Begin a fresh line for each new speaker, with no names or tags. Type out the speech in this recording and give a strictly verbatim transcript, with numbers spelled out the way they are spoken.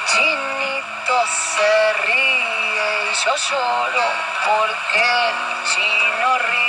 Chinito se ríe y yo lloro porque el chino ríe.